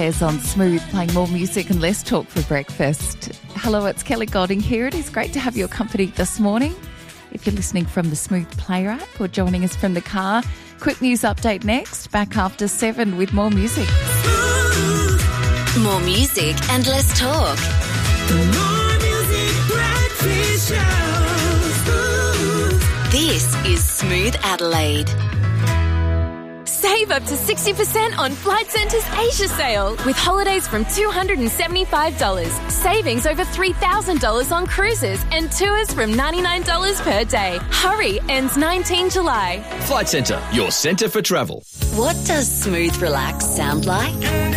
Is on Smooth, playing more music and less talk for breakfast. Hello, it's Kelly Golding here. It is great to have your company this morning. If you're listening from the Smooth Player app or joining us from the car, quick news update next, back after 7 with more music. More music and less talk. More music, breakfast show. This is Smooth Adelaide. Save up to 60% on Flight Centre's Asia sale with holidays from $275, savings over $3,000 on cruises and tours from $99 per day. Hurry, ends 19 July. Flight Centre, your centre for travel. What does Smooth Relax sound like?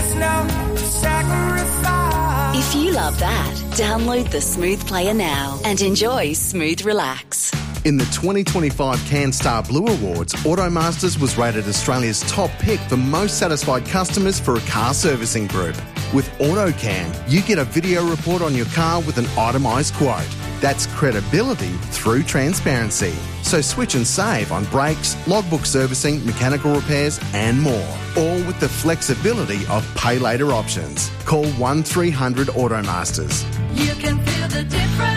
If you love that, download the Smooth Player now and enjoy Smooth Relax. In the 2025 CanStar Blue Awards, Automasters was rated Australia's top pick for most satisfied customers for a car servicing group. With AutoCan, you get a video report on your car with an itemised quote. That's credibility through transparency. So switch and save on brakes, logbook servicing, mechanical repairs and more. All with the flexibility of pay later options. Call 1300 Automasters. You can feel the difference.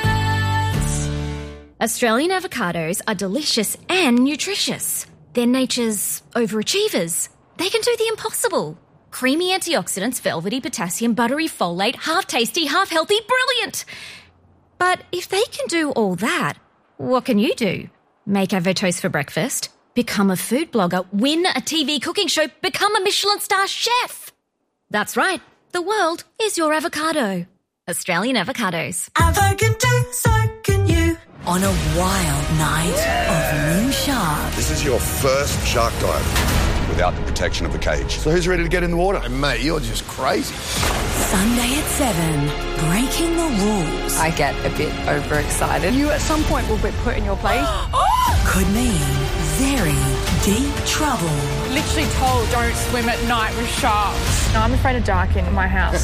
Australian avocados are delicious and nutritious. They're nature's overachievers. They can do the impossible. Creamy antioxidants, velvety potassium, buttery folate, half tasty, half healthy, brilliant. But if they can do all that, what can you do? Make avo toast for breakfast, become a food blogger, win a TV cooking show, become a Michelin star chef. That's right, the world is your avocado. Australian avocados. Avo can do, so can you. On a wild night of new sharks. This is your first shark dive without the protection of the cage. So who's ready to get in the water? Mate, you're just crazy. Sunday at 7, breaking the rules. I get a bit overexcited. You at some point will be put in your place. Could mean very deep trouble. Literally told don't swim at night with sharks. No, I'm afraid of dark in my house.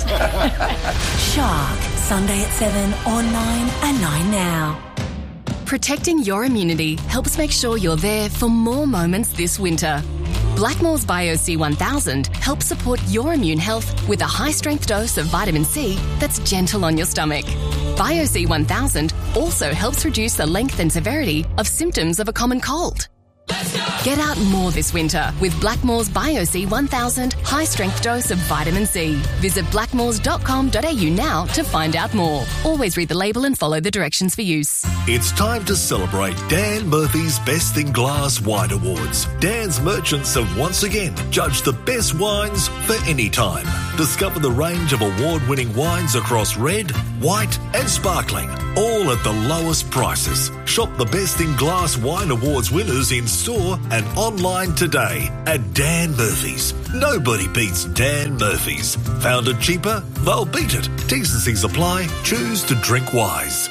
Shark, Sunday at 7 on 9 and 9 now. Protecting your immunity helps make sure you're there for more moments this winter. Blackmores BioC 1000 helps support your immune health with a high-strength dose of vitamin C that's gentle on your stomach. BioC 1000 also helps reduce the length and severity of symptoms of a common cold. Get out more this winter with Blackmores BioC 1000 high-strength dose of vitamin C. Visit blackmores.com.au now to find out more. Always read the label and follow the directions for use. It's time to celebrate Dan Murphy's Best in Glass Wine Awards. Dan's merchants have once again judged the best wines for any time. Discover the range of award-winning wines across red, white and sparkling, all at the lowest prices. Shop the Best in Glass Wine Awards winners in store and online today at Dan Murphy's. Nobody beats Dan Murphy's. Found it cheaper? They'll beat it. T's and C's apply. Choose to drink wise.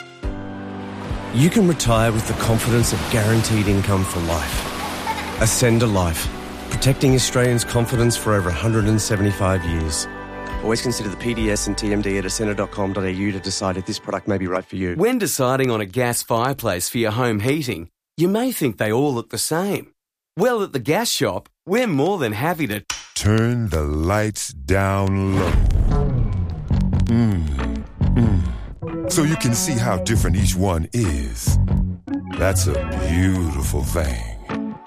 You can retire with the confidence of guaranteed income for life. Ascender Life, protecting Australians' confidence for over 175 years. Always consider the PDS and TMD at ascender.com.au to decide if this product may be right for you. When deciding on a gas fireplace for your home heating, you may think they all look the same. Well, at the gas shop, we're more than happy to turn the lights down low. So you can see how different each one is. That's a beautiful thing.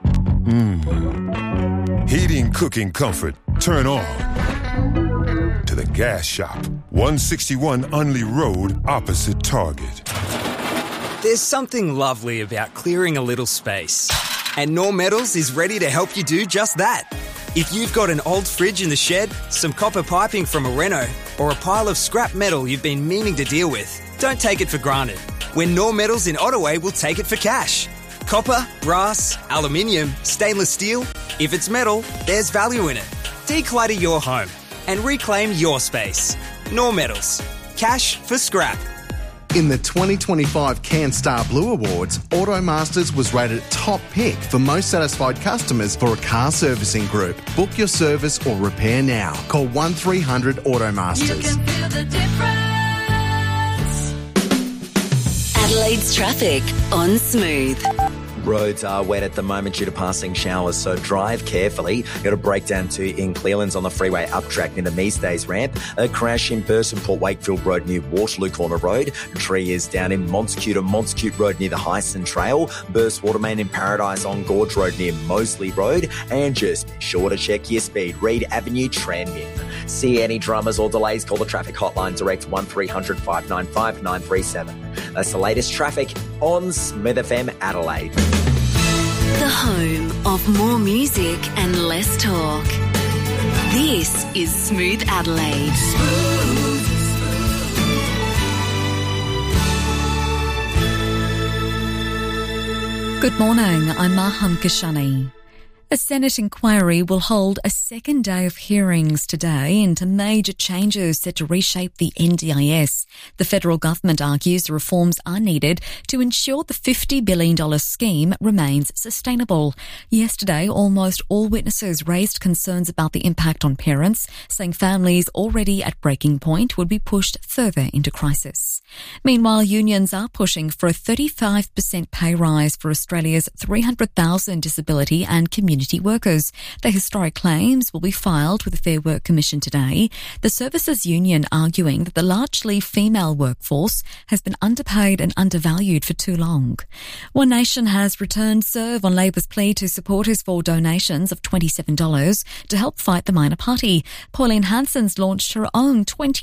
Heating, cooking comfort. Turn on to the gas shop. 161 Unley Road, opposite Target. There's something lovely about clearing a little space. And Knorr Metals is ready to help you do just that. If you've got an old fridge in the shed, some copper piping from a reno, or a pile of scrap metal you've been meaning to deal with, don't take it for granted. When Knorr Metals in Ottaway will take it for cash. Copper, brass, aluminium, stainless steel. If it's metal, there's value in it. Declutter your home and reclaim your space. Knorr Metals. Cash for scrap. In the 2025 CanStar Blue Awards, Automasters was rated top pick for most satisfied customers for a car servicing group. Book your service or repair now. Call 1300 Automasters. You can feel the difference. Adelaide's traffic on Smooth. Roads are wet at the moment due to passing showers, so drive carefully. Got a breakdown too in Clearlands on the freeway uptrack near the Meestays ramp. A crash in Burson Port Wakefield Road near Waterloo Corner Road. A tree is down in Montague to Montacute Road near the Hyson Trail. Burst water main in Paradise on Gorge Road near Moseley Road. And just be sure to check your speed. Reed Avenue, Tranmere. See any dramas or delays, call the traffic hotline direct 1300 595 937. That's the latest traffic on Smith FM Adelaide. The home of more music and less talk. This is Smooth Adelaide. Good morning, I'm Maham Kashani. A Senate inquiry will hold a second day of hearings today into major changes set to reshape the NDIS. The federal government argues the reforms are needed to ensure the $50 billion scheme remains sustainable. Yesterday, almost all witnesses raised concerns about the impact on parents, saying families already at breaking point would be pushed further into crisis. Meanwhile, unions are pushing for a 35% pay rise for Australia's 300,000 disability and community workers. The historic claims will be filed with the Fair Work Commission today. The Services Union arguing that the largely female workforce has been underpaid and undervalued for too long. One Nation has returned serve on Labor's plea to supporters for donations of $27 to help fight the minor party. Pauline Hanson's launched her own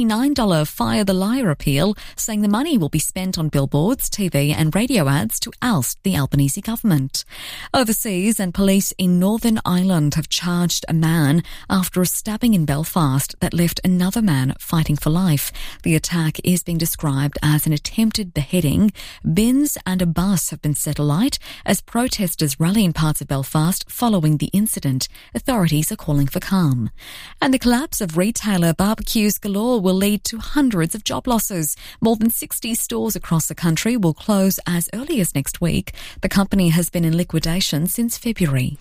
$29 Fire the Liar appeal, saying the money will be spent on billboards, TV and radio ads to oust the Albanese government. Overseas, and police in Northern Ireland have charged a man after a stabbing in Belfast that left another man fighting for life. The attack is being described as an attempted beheading. Bins and a bus have been set alight as protesters rally in parts of Belfast following the incident. Authorities are calling for calm. And the collapse of retailer Barbecues Galore will lead to hundreds of job losses. More than 60 stores across the country will close as early as next week. The company has been in liquidation since February.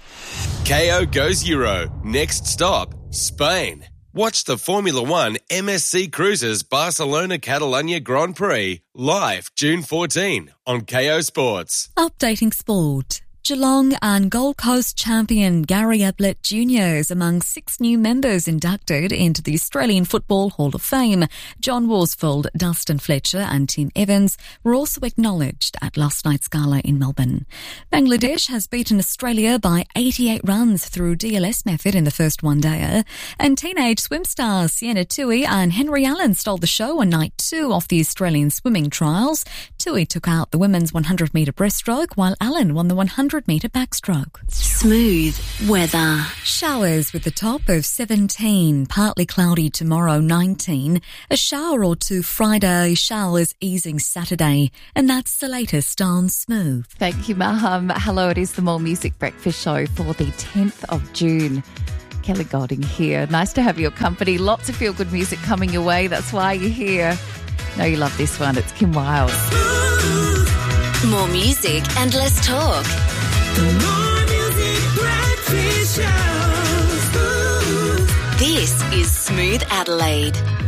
KO goes Euro. Next stop, Spain. Watch the Formula One MSC Cruises Barcelona Catalunya Grand Prix live June 14 on KO Sports. Updating sport. Geelong and Gold Coast champion Gary Ablett Jr. is among 6 new members inducted into the Australian Football Hall of Fame. John Worsfold, Dustin Fletcher and Tim Evans were also acknowledged at last night's gala in Melbourne. Bangladesh has beaten Australia by 88 runs through DLS method in the first one-dayer. And teenage swim stars Sienna Tui and Henry Allen stole the show on night 2 of the Australian swimming trials. Tui took out the women's 100-metre breaststroke while Allen won the 100-metre backstroke. Smooth weather. Showers with a top of 17, partly cloudy tomorrow 19, a shower or two Friday, showers easing Saturday, and that's the latest on Smooth. Thank you, Maham. Hello, it is the More Music Breakfast Show for the 10th of June. Kelly Golding here. Nice to have your company. Lots of feel-good music coming your way. That's why you're here. Know you love this one. It's Kim Wilde. More music and less talk. More music breakfast show. This is Smooth Adelaide.